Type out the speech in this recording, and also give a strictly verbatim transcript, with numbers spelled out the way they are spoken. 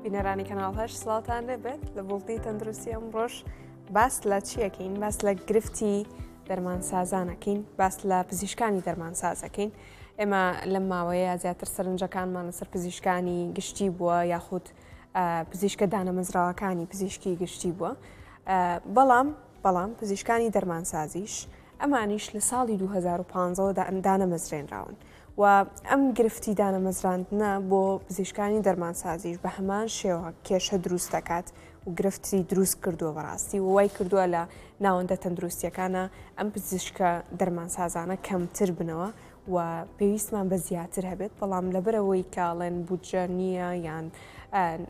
بینەرانی کەناڵهەش سڵاتان لەبێت لە بوڵتی تەندروستی ئەمڕۆژ باس لە چیەکەین باس لە گرفتی دەرمانسازانەکەین باس لە پزیشکانی دەرمانسازەکەین ئێمە لەم ماوەیە زیاتر سەرنجەکانمان لەسەر پزیشکانی گشتی بووە یاخود پزیشکە دانەمەزراوەکانی پزیشکی گشتی بووە بەڵام بەڵام پزیشکانی دەرمانسازیش ئەمانیش لە ساڵی دوو هەزار و پانزە دانەمەزرێنراون و ئەم گرفتی دانەمەزراندنە بۆ پزیشکانی دەرمانسازیش بە هەمان شێوە کێشە دروست دەکات و گرفتی دروست کردووە بەڕاستی و وای کردووە لە ناوەندە تەندروستیەکانە ئەم پزیشکە دەرمانسازانە کەمتر بنەوە و پێویستمان بە زیاتر هەبێت بەڵام لەبەرەوەی کاڵێن بودجە نییە یان